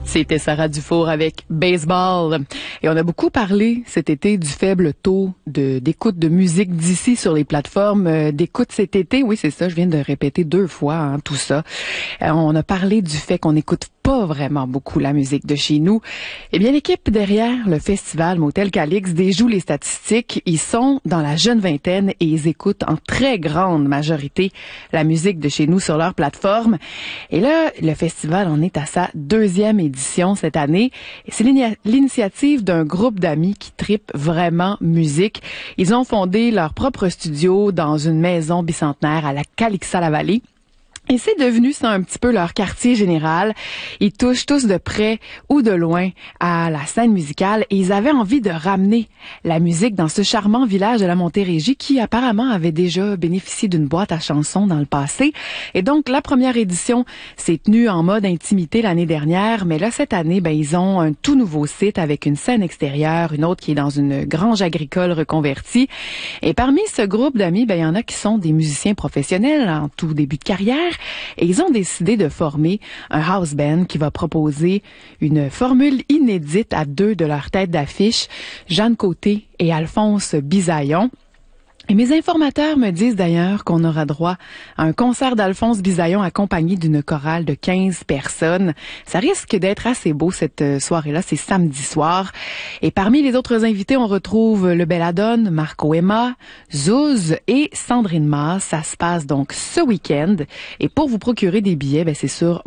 C'était Sarah Dufour avec Baseball. Et on a beaucoup parlé cet été du faible taux d'écoute de musique d'ici sur les plateformes d'écoute cet été. Oui, c'est ça, je viens de répéter 2 fois tout ça. On a parlé du fait qu'on n'écoute pas vraiment beaucoup la musique de chez nous. Eh bien, l'équipe derrière le festival Motel Calix déjoue les statistiques. Ils sont dans la jeune vingtaine et ils écoutent en très grande majorité la musique de chez nous sur leur plateforme. Et là, le festival en est à sa 2e édition cette année. Et c'est l'initiative d'un groupe d'amis qui tripent vraiment musique. Ils ont fondé leur propre studio dans une maison bicentenaire à la Calixa-la-Vallée. Et c'est devenu ça un petit peu leur quartier général. Ils touchent tous de près ou de loin à la scène musicale et ils avaient envie de ramener la musique dans ce charmant village de la Montérégie qui apparemment avait déjà bénéficié d'une boîte à chansons dans le passé. Et donc la première édition s'est tenue en mode intimité l'année dernière, mais là cette année, ils ont un tout nouveau site avec une scène extérieure, une autre qui est dans une grange agricole reconvertie. Et parmi ce groupe d'amis, il y en a qui sont des musiciens professionnels en tout début de carrière. Et ils ont décidé de former un house band qui va proposer une formule inédite à 2 de leurs têtes d'affiche, Jeanne Côté et Alphonse Bisaillon. Et mes informateurs me disent d'ailleurs qu'on aura droit à un concert d'Alphonse Bisaillon accompagné d'une chorale de 15 personnes. Ça risque d'être assez beau cette soirée-là, c'est samedi soir. Et parmi les autres invités, on retrouve le Belladone, Marco Emma, Zouz et Sandrine Maas. Ça se passe donc ce week-end. Et pour vous procurer des billets, c'est sur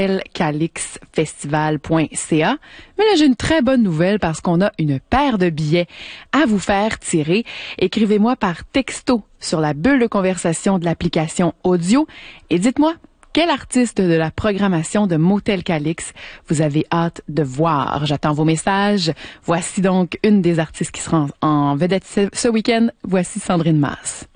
motelcalixfestival.ca. Mais là, j'ai une très bonne nouvelle parce qu'on a une paire de billets à vous faire tirer. Écrivez-moi par texto sur la bulle de conversation de l'application audio et dites-moi quel artiste de la programmation de Motel Calix vous avez hâte de voir. J'attends vos messages. Voici donc une des artistes qui sera en vedette ce week-end. Voici Sandrine Maas.